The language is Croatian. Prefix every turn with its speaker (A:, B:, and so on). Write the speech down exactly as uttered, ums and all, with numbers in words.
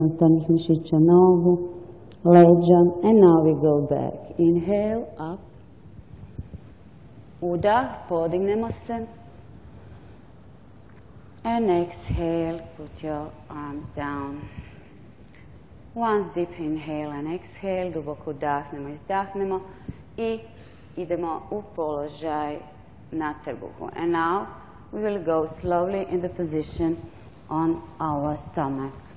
A: unutarnjih mišića nogu, leđa. And now we go back. Inhale, up. Udah, podignemo se. And exhale, put your arms down. Once deep inhale and exhale, duboko udahnemo, izdahnemo i idemo u položaj na trbuhu. And now we will go slowly in the position on our stomach.